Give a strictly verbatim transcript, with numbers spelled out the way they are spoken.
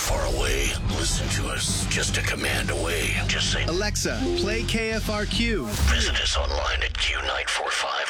far away. Listen to us just a command away. Just say, Alexa, play K F R Q. Visit us online at Q nine four five